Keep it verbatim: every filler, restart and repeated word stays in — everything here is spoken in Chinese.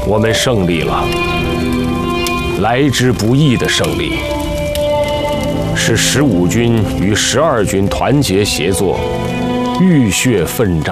我们胜利了，来之不易的胜利，是十五军与十二军团结协作，浴血奋战，